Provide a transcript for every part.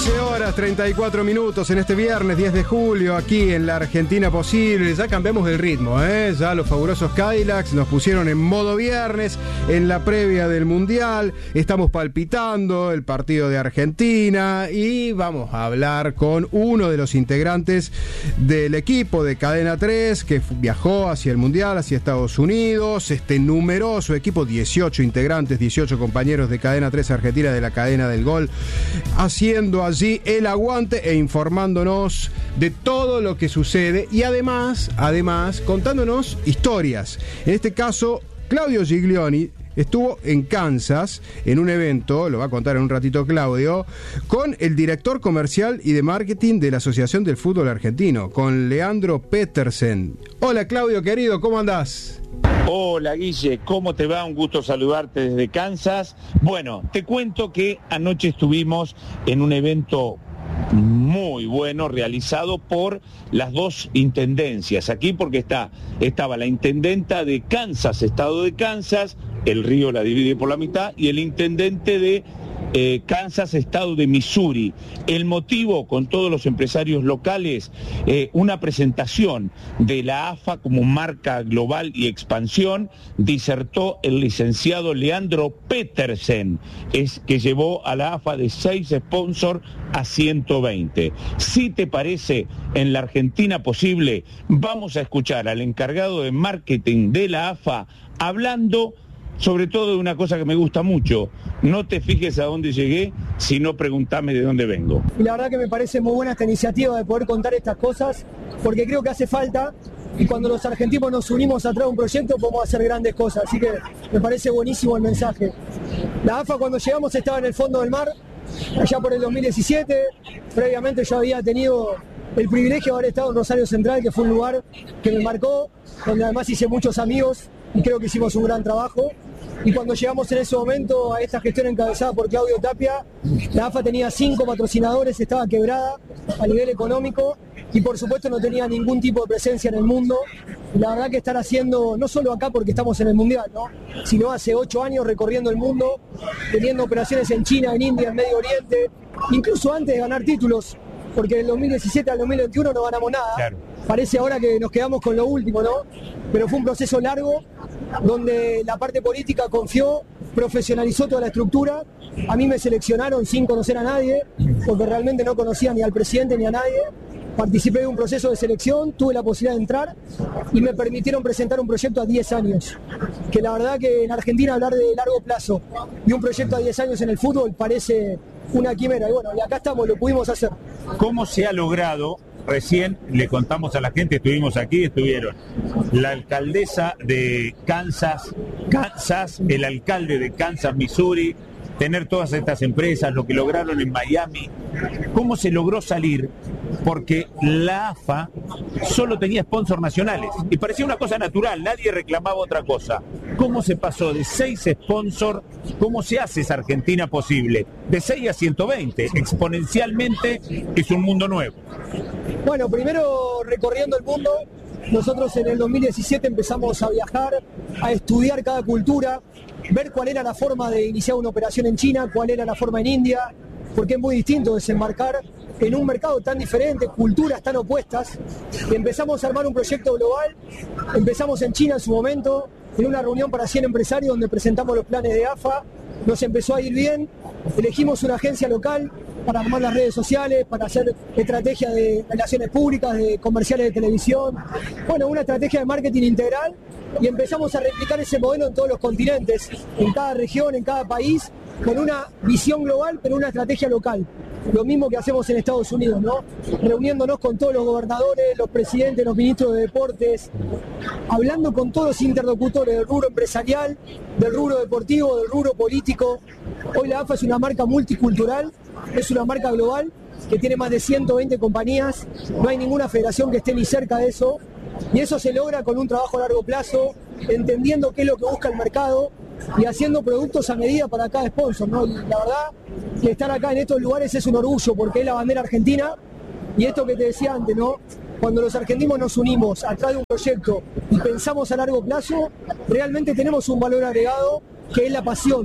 11:34 en este viernes 10 de julio, aquí en la Argentina Posible. Ya cambiamos el ritmo, ya los fabulosos Cadillacs nos pusieron en modo viernes en la previa del Mundial. Estamos palpitando el partido de Argentina y vamos a hablar con uno de los integrantes del equipo de Cadena 3 que viajó hacia el Mundial, hacia Estados Unidos. Este numeroso equipo, 18 integrantes, 18 compañeros de Cadena 3 Argentina, de la cadena del gol, haciendo allí el aguante e informándonos de todo lo que sucede y además contándonos historias. En este caso, Claudio Giglioni estuvo en Kansas en un evento, lo va a contar en un ratito Claudio, con el director comercial y de marketing de la Asociación del Fútbol Argentino, con Leandro Petersen. Hola Claudio querido, ¿cómo andás? Hola Guille, ¿cómo te va? Un gusto saludarte desde Kansas. Bueno, te cuento que anoche estuvimos en un evento muy bueno realizado por las dos intendencias aquí, porque estaba la intendenta de Kansas, estado de Kansas, el río la divide por la mitad, y el intendente de Kansas, estado de Missouri. El motivo, con todos los empresarios locales, una presentación de la AFA como marca global y expansión. Disertó el licenciado Leandro Petersen, que llevó a la AFA de 6 sponsors a 120. Si te parece, en la Argentina Posible vamos a escuchar al encargado de marketing de la AFA hablando sobre todo de una cosa que me gusta mucho: no te fijes a dónde llegué, sino preguntame de dónde vengo. Y la verdad que me parece muy buena esta iniciativa de poder contar estas cosas, porque creo que hace falta, y cuando los argentinos nos unimos atrás de un proyecto podemos hacer grandes cosas, así que me parece buenísimo el mensaje. La AFA, cuando llegamos, estaba en el fondo del mar, allá por el 2017, previamente yo había tenido el privilegio de haber estado en Rosario Central, que fue un lugar que me marcó, donde además hice muchos amigos y creo que hicimos un gran trabajo. Y cuando llegamos en ese momento a esta gestión encabezada por Claudio Tapia, la AFA tenía 5 patrocinadores, estaba quebrada a nivel económico y por supuesto no tenía ningún tipo de presencia en el mundo. La verdad que estar haciendo, no solo acá porque estamos en el Mundial, ¿no?, sino hace 8 años recorriendo el mundo, teniendo operaciones en China, en India, en Medio Oriente, incluso antes de ganar títulos, porque del 2017 al 2021 no ganamos nada. Claro. Parece ahora que nos quedamos con lo último, ¿no? Pero fue un proceso largo donde la parte política confió, profesionalizó toda la estructura. A mí me seleccionaron sin conocer a nadie, porque realmente no conocía ni al presidente ni a nadie. Participé de un proceso de selección, tuve la posibilidad de entrar y me permitieron presentar un proyecto a 10 años. Que la verdad que en Argentina hablar de largo plazo y un proyecto a 10 años en el fútbol parece una quimera. Y bueno, y acá estamos, lo pudimos hacer. ¿Cómo se ha logrado? Recién le contamos a la gente, estuvimos aquí, estuvieron la alcaldesa de Kansas, el alcalde de Kansas, Missouri, tener todas estas empresas, lo que lograron en Miami. ¿Cómo se logró salir? Porque la AFA solo tenía sponsors nacionales y parecía una cosa natural, nadie reclamaba otra cosa. ¿Cómo se pasó de 6 sponsors? ¿Cómo se hace esa Argentina Posible? De 6 a 120, exponencialmente es un mundo nuevo. Bueno, primero recorriendo el mundo, nosotros en el 2017 empezamos a viajar, a estudiar cada cultura, ver cuál era la forma de iniciar una operación en China, cuál era la forma en India, porque es muy distinto desembarcar en un mercado tan diferente, culturas tan opuestas. Empezamos a armar un proyecto global, empezamos en China en su momento, en una reunión para 100 empresarios donde presentamos los planes de AFA, nos empezó a ir bien, elegimos una agencia local para armar las redes sociales, para hacer estrategia de relaciones públicas, de comerciales de televisión, bueno, una estrategia de marketing integral, y empezamos a replicar ese modelo en todos los continentes, en cada región, en cada país, con una visión global, pero una estrategia local. Lo mismo que hacemos en Estados Unidos, ¿no? Reuniéndonos con todos los gobernadores, los presidentes, los ministros de deportes, hablando con todos los interlocutores del rubro empresarial, del rubro deportivo, del rubro político. Hoy la AFA es una marca multicultural, es una marca global que tiene más de 120 compañías, no hay ninguna federación que esté ni cerca de eso, y eso se logra con un trabajo a largo plazo, entendiendo qué es lo que busca el mercado y haciendo productos a medida para cada sponsor, ¿no? Y la verdad que estar acá en estos lugares es un orgullo porque es la bandera argentina, y esto que te decía antes, ¿no? Cuando los argentinos nos unimos atrás de un proyecto y pensamos a largo plazo, realmente tenemos un valor agregado que es la pasión.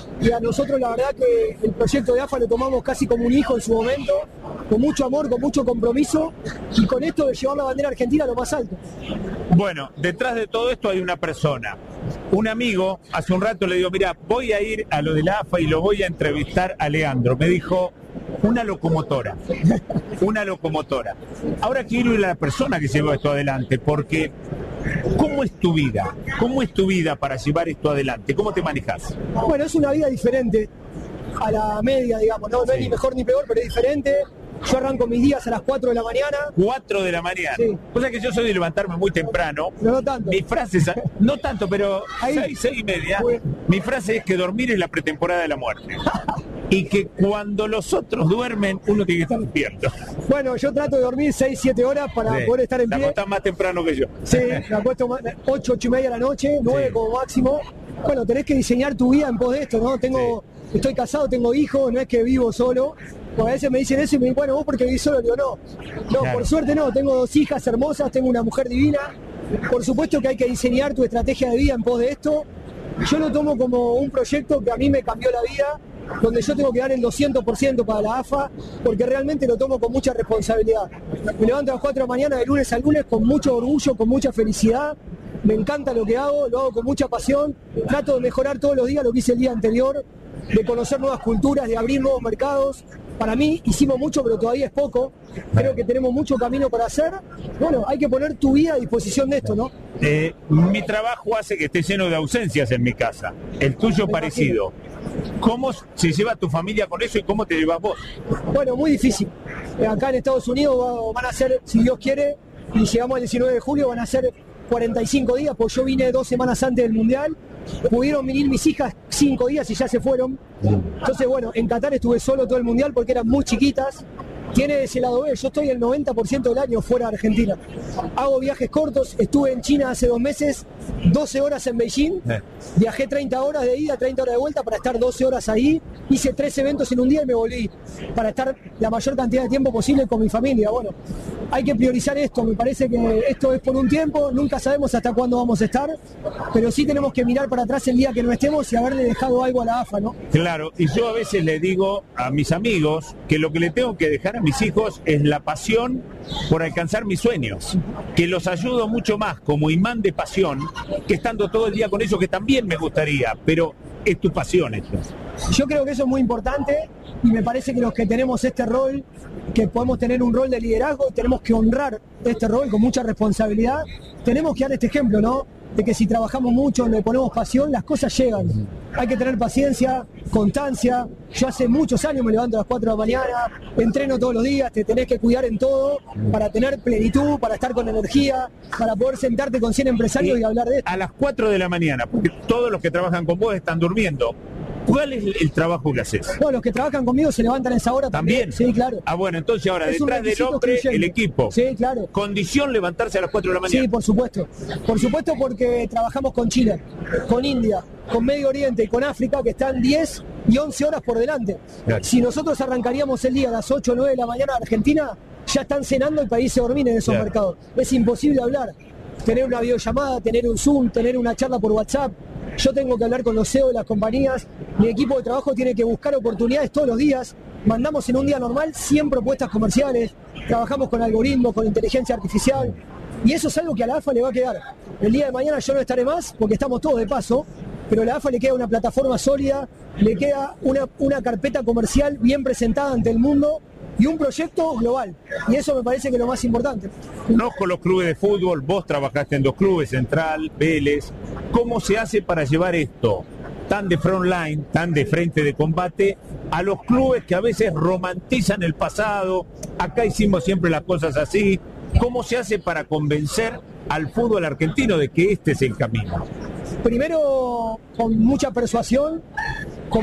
y a nosotros la verdad que el proyecto de AFA lo tomamos casi como un hijo en su momento, con mucho amor, con mucho compromiso y con esto de llevar la bandera argentina a lo más alto. Bueno, detrás de todo esto hay una persona, un amigo. Hace un rato le digo, mira, voy a ir a lo de la AFA y lo voy a entrevistar a Leandro. Me dijo, una locomotora. Ahora quiero ir a la persona que llevó esto adelante, porque ¿cómo es tu vida? ¿Cómo es tu vida para llevar esto adelante? ¿Cómo te manejas? Bueno, es una vida diferente a la media, digamos, no es ni mejor ni peor, pero es diferente. Yo arranco mis días a las 4 de la mañana. 4 de la mañana. Sí. O sea que yo soy de levantarme muy temprano. No tanto. Mi frase es, no tanto, pero 6 y media. Bueno. Mi frase es que dormir es la pretemporada de la muerte. Y que cuando los otros duermen, uno tiene que estar despierto. Bueno, yo trato de dormir 6-7 horas para poder estar en Te pie. acostás más temprano que yo. Sí, me acuesto 8 y media de la noche, 9 como máximo. Bueno, tenés que diseñar tu vida en pos de esto, ¿no? Estoy casado, tengo hijos, no es que vivo solo. Pues a veces me dicen eso y me dicen, bueno, vos porque vivís solo, digo, no, claro. Por suerte no, tengo 2 hijas hermosas, tengo una mujer divina. Por supuesto que hay que diseñar tu estrategia de vida en pos de esto. Yo lo tomo como un proyecto que a mí me cambió la vida, donde yo tengo que dar el 200% para la AFA, porque realmente lo tomo con mucha responsabilidad. Me levanto a las 4 de la mañana de lunes a lunes con mucho orgullo, con mucha felicidad. Me encanta lo que hago, lo hago con mucha pasión. Trato de mejorar todos los días lo que hice el día anterior, de conocer nuevas culturas, de abrir nuevos mercados. Para mí hicimos mucho, pero todavía es poco. Creo que tenemos mucho camino para hacer. Bueno, hay que poner tu vida a disposición de esto, ¿no? Mi trabajo hace que esté lleno de ausencias en mi casa. El tuyo parecido. ¿Cómo se lleva tu familia con eso y cómo te llevas vos? Bueno, muy difícil. Acá en Estados Unidos van a ser, si Dios quiere, y llegamos al 19 de julio, van a ser 45 días, porque yo vine 2 semanas antes del Mundial. Pudieron venir mis hijas 5 días y ya se fueron. Entonces, bueno, en Qatar estuve solo todo el Mundial porque eran muy chiquitas. Tiene ese lado B, yo estoy el 90% del año fuera de Argentina. Hago viajes cortos, estuve en China hace 2 meses, 12 horas en Beijing, viajé 30 horas de ida, 30 horas de vuelta para estar 12 horas ahí, hice 3 eventos en un día y me volví, para estar la mayor cantidad de tiempo posible con mi familia. Bueno, hay que priorizar esto, me parece que esto es por un tiempo, nunca sabemos hasta cuándo vamos a estar, pero sí tenemos que mirar para atrás el día que no estemos y haberle dejado algo a la AFA, ¿no? Claro, y yo a veces le digo a mis amigos que lo que le tengo que dejar a mis hijos es la pasión por alcanzar mis sueños, que los ayudo mucho más como imán de pasión que estando todo el día con ellos, que también me gustaría, pero es tu pasión esto. Yo creo que eso es muy importante y me parece que los que tenemos este rol, que podemos tener un rol de liderazgo, tenemos que honrar este rol con mucha responsabilidad, tenemos que dar este ejemplo, ¿no? De que si trabajamos mucho, le ponemos pasión, las cosas llegan. Hay que tener paciencia, constancia. Yo hace muchos años me levanto a las 4 de la mañana, entreno todos los días, te tenés que cuidar en todo para tener plenitud, para estar con energía, para poder sentarte con 100 empresarios y hablar de esto. A las 4 de la mañana, porque todos los que trabajan con vos están durmiendo. ¿Cuál es el trabajo que haces? No, los que trabajan conmigo se levantan a esa hora también. Sí, claro. Ah, bueno, entonces ahora, Es detrás del hombre, excluyente. el equipo. Sí, claro. ¿Condición levantarse a las 4 de la mañana? Sí, por supuesto. Por supuesto, porque trabajamos con Chile, con India, con Medio Oriente y con África, que están 10 y 11 horas por delante. Claro. Si nosotros arrancaríamos el día a las 8 o 9 de la mañana en Argentina, ya están cenando y país se dormir en esos mercados. Es imposible hablar. Tener una videollamada, tener un Zoom, tener una charla por WhatsApp. Yo tengo que hablar con los CEO de las compañías, mi equipo de trabajo tiene que buscar oportunidades todos los días, mandamos en un día normal 100 propuestas comerciales, trabajamos con algoritmos, con inteligencia artificial, y eso es algo que a la AFA le va a quedar. El día de mañana yo no estaré más, porque estamos todos de paso, pero a la AFA le queda una plataforma sólida, le queda una carpeta comercial bien presentada ante el mundo, y un proyecto global, y eso me parece que es lo más importante. Conozco los clubes de fútbol, vos trabajaste en 2 clubes, Central, Vélez. ¿Cómo se hace para llevar esto tan de frontline, tan de frente de combate, a los clubes que a veces romantizan el pasado? Acá hicimos siempre las cosas así. ¿Cómo se hace para convencer al fútbol argentino de que este es el camino? Primero, con mucha persuasión, con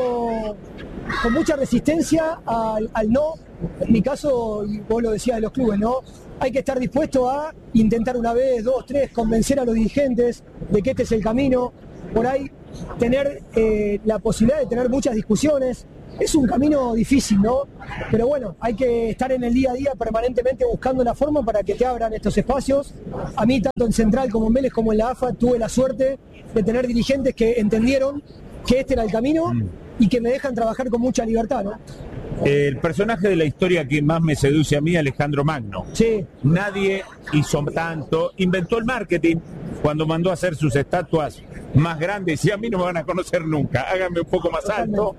mucha resistencia al no. En mi caso, y vos lo decías de los clubes, ¿no? Hay que estar dispuesto a intentar una vez, 2, 3, convencer a los dirigentes de que este es el camino. Por ahí tener la posibilidad de tener muchas discusiones. Es un camino difícil, ¿no? Pero bueno, hay que estar en el día a día permanentemente buscando la forma para que te abran estos espacios. A mí, tanto en Central como en Vélez como en la AFA, tuve la suerte de tener dirigentes que entendieron que este era el camino y que me dejan trabajar con mucha libertad, ¿no? El personaje de la historia que más me seduce a mí, Alejandro Magno. Sí. Nadie hizo tanto, inventó el marketing cuando mandó a hacer sus estatuas más grandes y a mí no me van a conocer nunca, háganme un poco más alto.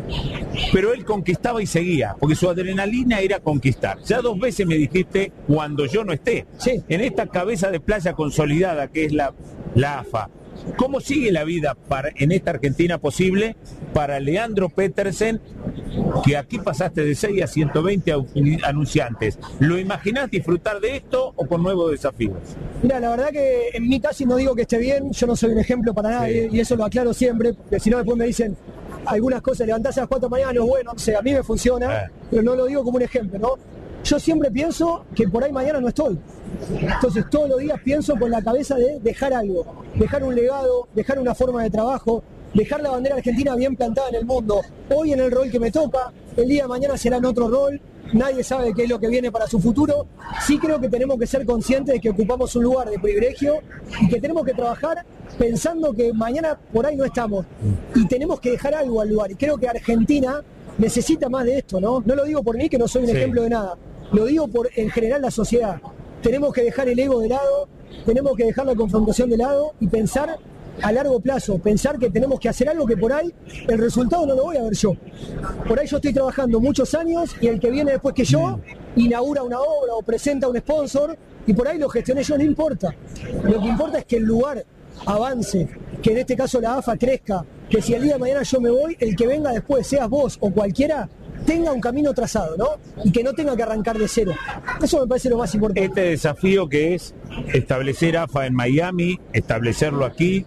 Pero él conquistaba y seguía, porque su adrenalina era conquistar. Ya 2 veces me dijiste cuando yo no esté. Sí. En esta cabeza de playa consolidada que es la AFA. ¿Cómo sigue la vida en esta Argentina posible para Leandro Petersen, que aquí pasaste de 6 a 120 anunciantes? ¿Lo imaginás disfrutar de esto o con nuevos desafíos? Mira, la verdad que en mi caso no digo que esté bien, yo no soy un ejemplo para nadie, y eso lo aclaro siempre, porque si no después me dicen algunas cosas, levantarse a las 4 de la mañana no es bueno, o sea, a mí me funciona, pero no lo digo como un ejemplo, ¿no? Yo siempre pienso que por ahí mañana no estoy. Entonces todos los días pienso con la cabeza de dejar algo, dejar un legado, dejar una forma de trabajo, dejar la bandera argentina bien plantada en el mundo. Hoy en el rol que me toca, el día de mañana será en otro rol, nadie sabe qué es lo que viene para su futuro. Sí creo que tenemos que ser conscientes de que ocupamos un lugar de privilegio y que tenemos que trabajar pensando que mañana por ahí no estamos. Y tenemos que dejar algo al lugar. Y creo que Argentina necesita más de esto, ¿no? No lo digo por mí, que no soy un ejemplo de nada. Lo digo por en general la sociedad. Tenemos que dejar el ego de lado, tenemos que dejar la confrontación de lado y pensar a largo plazo, pensar que tenemos que hacer algo que por ahí el resultado no lo voy a ver yo. Por ahí yo estoy trabajando muchos años y el que viene después que yo inaugura una obra o presenta un sponsor y por ahí lo gestioné yo, no importa. Lo que importa es que el lugar avance, que en este caso la AFA crezca, que si el día de mañana yo me voy, el que venga después, seas vos o cualquiera, tenga un camino trazado, ¿no? Y que no tenga que arrancar de cero. Eso me parece lo más importante. Este desafío que es establecer AFA en Miami, establecerlo aquí,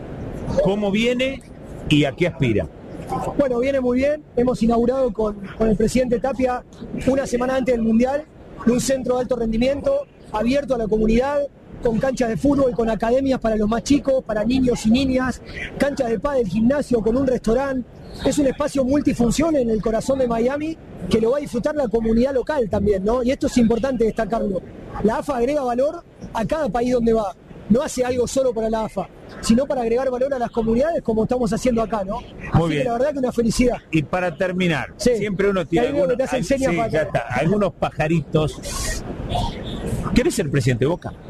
¿cómo viene y a qué aspira? Bueno, viene muy bien. Hemos inaugurado con el presidente Tapia una semana antes del Mundial un centro de alto rendimiento abierto a la comunidad, con canchas de fútbol, con academias para los más chicos, para niños y niñas, canchas de pádel, gimnasio, con un restaurante. Es un espacio multifunción en el corazón de Miami que lo va a disfrutar la comunidad local también, ¿no? Y esto es importante destacarlo. La AFA agrega valor a cada país donde va. No hace algo solo para la AFA, sino para agregar valor a las comunidades como estamos haciendo acá, ¿no? Así que la verdad que una felicidad. Y para terminar, siempre uno tiene algunos pajaritos. ¿Querés ser presidente de Boca?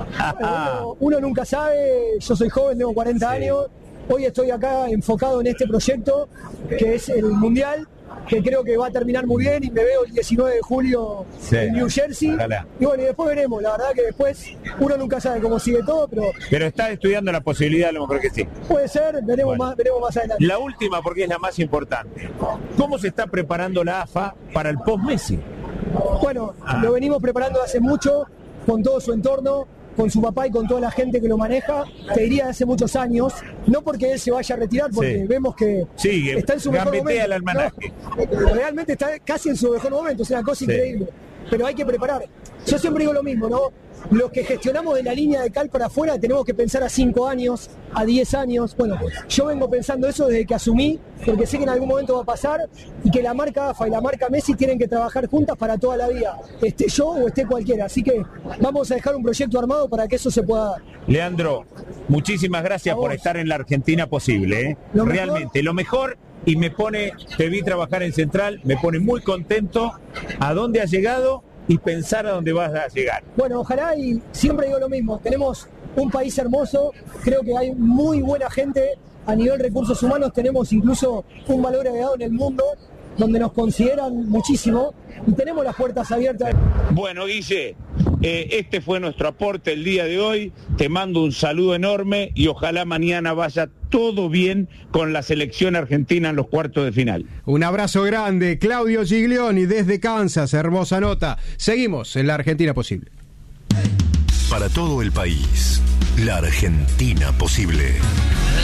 Uno nunca sabe, yo soy joven, tengo 40 años, hoy estoy acá enfocado en este proyecto que es el Mundial, que creo que va a terminar muy bien y me veo el 19 de julio en New Jersey. Ojalá. Y bueno, y después veremos, la verdad que después uno nunca sabe cómo sigue todo, pero estás estudiando la posibilidad, a lo mejor que sí. Puede ser, veremos más adelante. La última, porque es la más importante. ¿Cómo se está preparando la AFA para el post-Messi? Bueno, lo venimos preparando hace mucho, con todo su entorno, con su papá y con toda la gente que lo maneja, te diría hace muchos años, no porque él se vaya a retirar, porque vemos que está en su mejor momento. El almanaque. ¿No? Realmente está casi en su mejor momento, es una cosa increíble. Pero hay que preparar. Yo siempre digo lo mismo, ¿no? Los que gestionamos de la línea de cal para afuera tenemos que pensar a 5 años, a 10 años. Bueno, yo vengo pensando eso desde que asumí, porque sé que en algún momento va a pasar y que la marca AFA y la marca Messi tienen que trabajar juntas para toda la vida, esté yo o esté cualquiera. Así que vamos a dejar un proyecto armado para que eso se pueda dar. Leandro, muchísimas gracias por estar en la Argentina posible, ¿eh? Realmente, lo mejor. Y te vi trabajar en Central, me pone muy contento a dónde has llegado y pensar a dónde vas a llegar. Bueno, ojalá, y siempre digo lo mismo, tenemos un país hermoso, creo que hay muy buena gente a nivel recursos humanos, tenemos incluso un valor agregado en el mundo, donde nos consideran muchísimo y tenemos las puertas abiertas. Bueno, Guille, este fue nuestro aporte el día de hoy, te mando un saludo enorme y ojalá mañana vaya todo bien con la selección argentina en los cuartos de final. Un abrazo grande, Claudio Giglioni desde Kansas, hermosa nota. Seguimos en la Argentina Posible. Para todo el país, la Argentina Posible.